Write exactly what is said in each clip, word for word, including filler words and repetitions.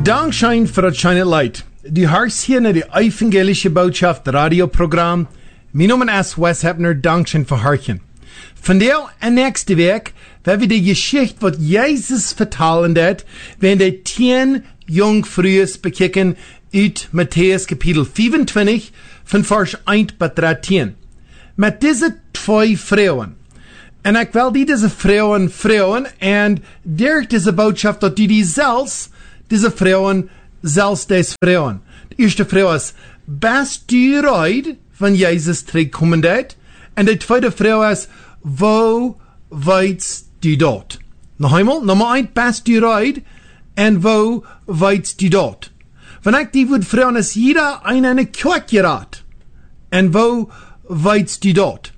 Dankschein für das schöne Leid. Du hörst hier in die evangelische Botschaft Radioprogramm. Mein Name ist Wes Hepner, Dankschein für Hörchen. Von der und nächste Weg werden wir die Geschichte, was Jesus vertalen hat, wenn die zehn Jungfrühes bekicken uit Matthäus Kapitel vierundzwanzig von Vers eins bis dreizehn. Mit diese zwei Frauen. Und ich will die diese Frauen frauen und durch diese Botschaft, dass die die selbst diese Frauen, selbst des Frauen. Die erste Frau ist, bist du reid, wenn Jesus zurückkommen wird? Und die zweite Frau ist, wo weitst du dort? Noch einmal, Nummer eins, bist du reid? Und wo weitst du dort? Wenn ich die würde fragen, ist jeder in eine Kirche geraten. Und wo weitst du dort?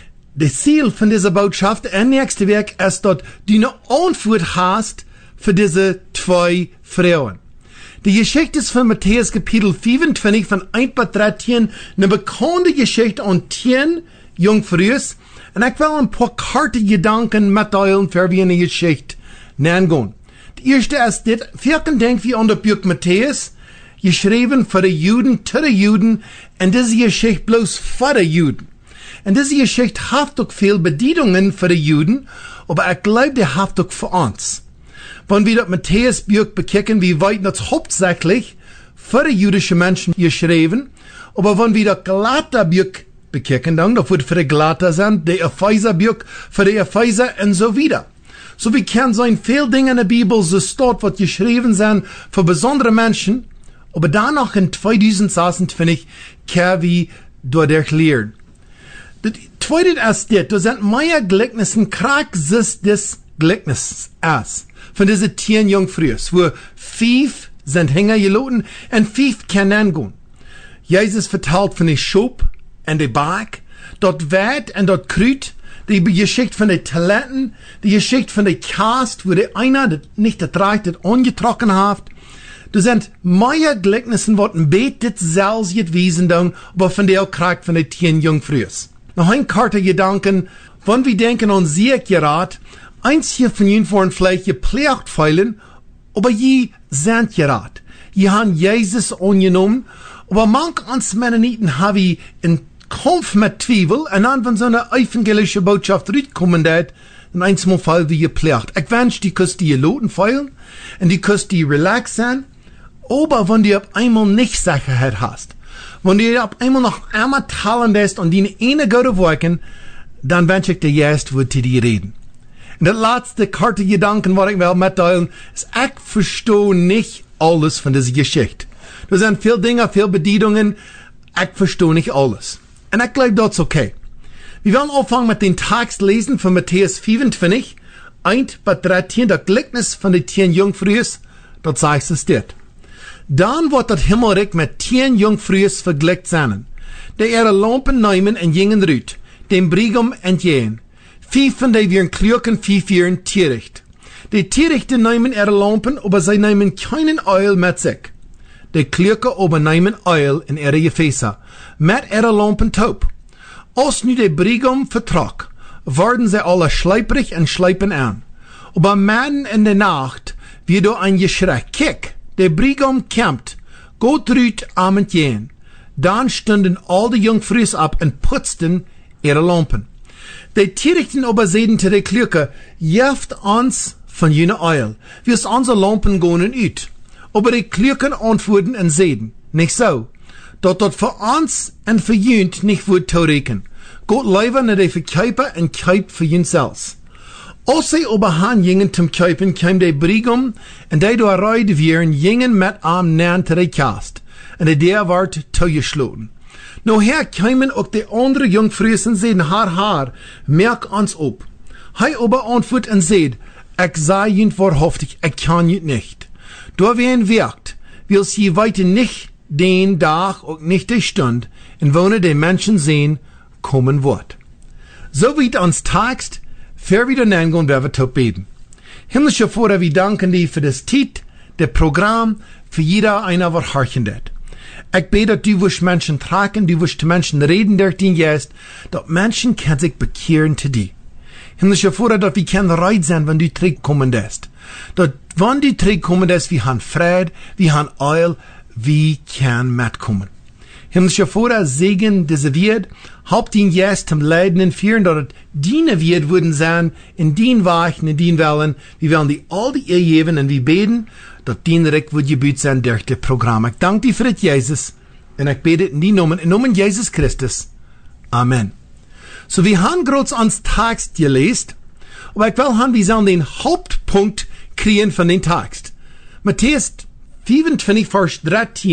Das Ziel von dieser Botschaft, und nächste Weg, ist, dass du eine Antwort hast für diese zwei Frauen. Die Geschichte ist von Matthäus Kapitel vierundzwanzig von eins bis dreizehn, eine bekannte Geschichte an zehn Jungfrühes. Und ich will ein paar karte Gedanken mitteilen, für wie eine Geschichte nennen. Die erste ist dit, vielen denken wir an das Buch Matthäus, geschrieben für die Juden, zu den Juden, und diese Geschichte bloß für die Juden. Und diese Geschichte hat auch viel Bedienungen für die Juden, aber ich glaube, die hat auch für uns. Wenn wir das Matthäus-Buch bekicken, wie weit das hauptsächlich für die jüdischen Menschen geschrieben, aber wenn wir das Galater-Buch bekicken, dann, das wird für die Galater sein, der Epheser-Buch für die Epheser und so wieder. So wie kann sein, viele Dinge in der Bibel, so steht, was geschrieben sind für besondere Menschen, aber danach in zwanzig sechsundzwanzig können wir dadurch lernen. Das zweite ist das, da sind mehr Gleichnissen, Kraxis des Gleichnisses aus. Von diese zehn Jungfrühes, wo fünf sind hingeloten und fünf können gehen. Jesus vertelt von der Schub und der Berg, dort Wert und dort Krüt, die Geschichte von den Talenten, die Geschichte von der Kast, wo der einer das nicht erträgt, das angetrocken hat. Da sind mehr Gleichnissen, was ein betet selbst gewesen, aber von der auch kriegt von den zehn Jungfrühes. Noch ein Karte Gedanken, wenn wir denken an Sieg gerät, eins hier von ihnen waren vielleicht gepflegt feilen, aber je sind gerät. Je haben Jesus angenommen, aber manch ans Mennoniten haben in Kampf mit Zweifel, und dann, wenn so eine evangelische Botschaft rauskommen wird, in einzelnen Fall wie gepflegt. Ich wünsche, die könnt die Loten feilen, und die könnt die relax sein, aber wenn du auf einmal nicht Sicherheit hast, wenn du auf einmal noch einmal teilen lässt und die eine gute Worken, dann wünsche ich dir jetzt, wo die reden. Und das letzte Karte Gedanken, was ich will mitteilen, ist, ich verstehe nicht alles von dieser Geschichte. Da sind viele Dinge, viele Bedienungen, ich verstehe nicht alles. Und ich glaube, das ist okay. Wir werden anfangen mit dem Text lesen von Matthäus vierundzwanzig, eins bis dreizehn, das Gleichnis von den zehn Jungfrühes, das sagt es dit. Dann wird das Himmelreich mit zehn Jungfrühes vergleicht sein, die ihre Lampen nehmen und jingen rüt, dem Brigum entgehen. Fünf von denen wären Klöken, fünf wären Tiericht. Die Tierichten nehmen ihre Lampen, aber sie nehmen keinen Öl mit sich. Die Klöke aber nehmen Öl in ihre Gefäße, mit ihre Lampen taub. Als nu der Brigum vertrag, werden sie alle schleiprig und schleipen an. Aber mitten in der Nacht wird da ein Geschrei, kick, der Brigum kämmt, Gott rüt amend jen. Dann standen all die Jungfrüs ab und putzten ihre Lampen. Die Tierichten aber sehen zu der Klöke, jeft uns von jener Eil, wie es unsere Lampen gehen ut. Aber die Klöken antworten und sehen, nicht so, dort dort für uns und für jünt nicht wird taureken. Gott leiber nicht die verkaufen und kauft für jünt selbst. Als sie aber han jingen zum Kaufen, kam der Brigum, und die da reide wären, jingen mit am Nahen zu der Kast, und der ward zugeschloten. Nachher kamen auch die andere Jungfrüs und sehen, haar, haar, merk uns ob. Hei aber antwort und seht, ich sei jünt wahrhaftig, ich kann jünt nicht. Da wen wirkt, will sie weiter nicht den Tag und nicht die Stund, in wo die Menschen sehen, kommen wird. So wie uns Text, für wieder nennen und wir wird beten. Himmlischer Vater, wir danken dir für das Tit, das Programm, für jeder einer, was horchen wird. Ich bete, dass du wirst Menschen tragen, du wirst Menschen reden durch den Geist, dass Menschen können sich bekehren zu dir. Himmlischer Vater, dass wir können reit sein, wenn du zurückkommen lässt. Dass Wann die terugkommen, dass wir haben Fried, wir haben Eil, wir können mitkommen. Himmlischer Vater, Segen diese wird, haupt ihn jetzt zum Leiden und Führen, dort dienen wird, würden sein, in den Wachen, in den Wellen, wir wollen die all die Ehe geben und wir beten, dort dienen direkt wird gebüht sein durch das Programm. Ich danke dir für das, Jesus, und ich bete in die Namen, in Namen Jesus Christus. Amen. So, wir haben gerade ans Text gelesen, aber ich will haben, wir sollen den Hauptpunkt kriegen von den Text. Matthäus fünfundzwanzig, Vers dreizehn.